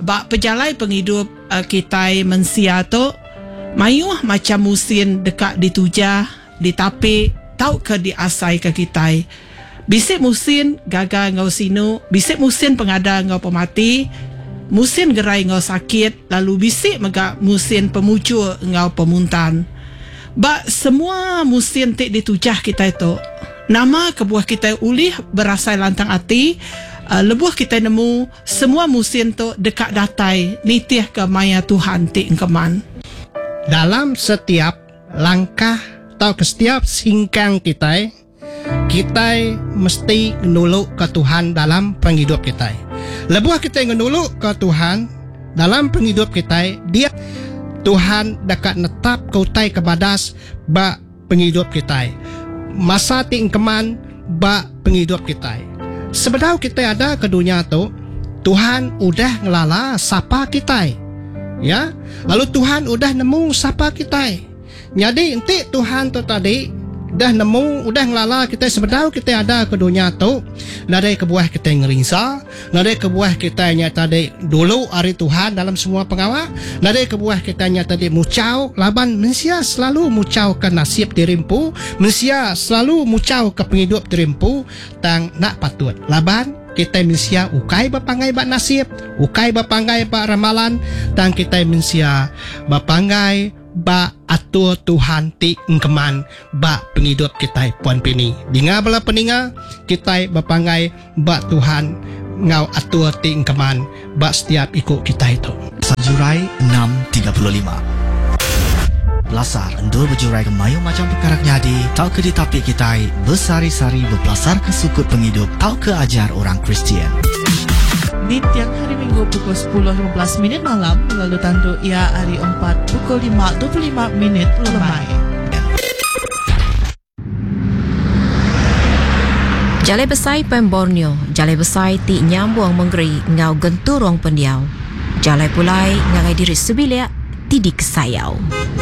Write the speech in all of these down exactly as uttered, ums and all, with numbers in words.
bak pejalai penghidup uh, kita mensia tu mayuh macam musim dekat ditujah, ditapik, tau ke diasai ke kita. Bisik musim gagal ngau sinu, bisik musim pengada ngau pemati, musim gerai ngau sakit, lalu bisik megak musim pemucul ngau pemuntan. Bak semua musim tik ditujah kita itu, nama kebuah kita ulih berasai lantang hati, uh, lebuh kita nemu semua musim tu dekat datai, nitih ke maya Tuhan tik engkeman. Dalam setiap langkah atau ke setiap singkang kita, kita mesti menuluk ke Tuhan dalam penghidup kita. Lebuh kita menuluk ke Tuhan dalam penghidup kita, dia Tuhan dekat netap kautai kebadas bak penghidup kita. Masa tingkeman bak penghidup kita. Sebelum kita ada ke dunia tu, Tuhan udah ngelala sapa kita. Ya, lalu Tuhan udah nemu sapa kita. Jadi nanti Tuhan tu tadi dah nemu, udah ngelala kita sebedau kita ada ke dunia tu, dari kebuah kita ngerisa, dari kebuah kita nyata tadi dulu hari Tuhan dalam semua pengawal, dari kebuah kita nyata tadi mucau laban mensia selalu mucau ke nasib dirimpu, mensia selalu mucau ke penghidup dirimpu, tang nak patut laban kita mensia ukai bapangai bak nasib, ukai bapangai bak ramalan, tang kita mensia bapangai ba atur Tuhan ti engkeman ba penghidup kita puan pini. Dinga bala peninga kita bapangai ba Tuhan ngau atur ti engkeman ba setiap ikut kita itu. Jurai enam tiga puluh lima. Belasar endur berjurai ke mayu macam perkara nyadi, tau ke ditapik kita bersari-sari berpelasar ke sukut penghidup, tau ke ajar orang Kristian. Di tiang hari Minggu pukul sepuluh lima belas minit malam, lalu tandu ia hari empat pukul lima dua puluh lima minit lemai. Jalai besai Pem Borneo, jalai besai ti nyambung menggeri ngau genturong pendiau. Jalai pulai ngagai diri sebiliak tidak kesayau.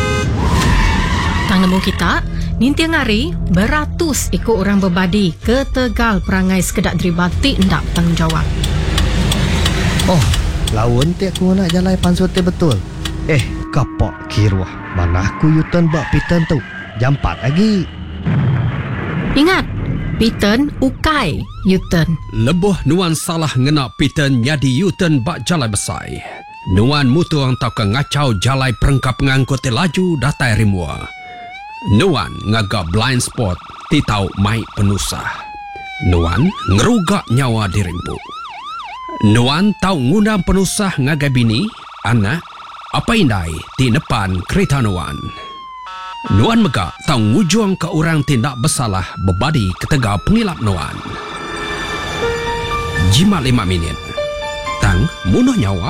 Tang nemu kita, nintiang hari beratus ikut orang berbadi ke Tegal perangai sekedak deribati ndak tanggungjawab. Oh, lawan ti aku nak jalan pansut ti betul. Eh, kapok kiruah. Mana aku yutan bak pitan tu. Jam empat lagi. Ingat, pitan ukai yutan. Lebuh nuan salah ngena pitan nyadi yutan bak jalai besai. Nuan mutu ang tau ke ngacau jalai perengkap ngangkut ti laju datai rimua. Nuan ngagak blind spot ti tau mai penusah. Nuan ngerugak nyawa dirimpu. Nuan tau ngundang penusah ngagai bini, anak, apa indai ti nepan kereta Nuan. Nuan megak tau ngujuang ke orang tindak bersalah berbadi ketega pengilap Nuan. Jima lima minit. Tang munuh nyawa.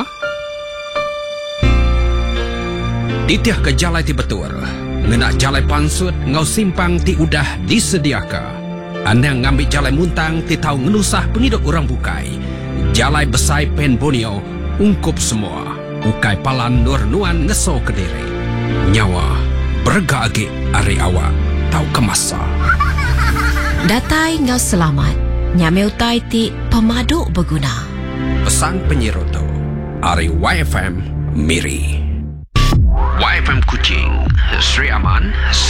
Ditiah ke jalai ti betul. Ngenak jalai pansut ngau simpang ti udah disediaka. Anang ngambil jalai muntang ti tau ngenusah penghidup orang bukai. Jalai besai Pen Borneo ungkup semua. Ukai palan nur nuan ngeso ke diri. Nyawa berga agi ari awak tau kemasa. Datai ngau selamat. Nyameu tai ti pemaduk berguna. Pesan penyeroto ari Y F M Miri. Y F M Kuching, Sri Aman.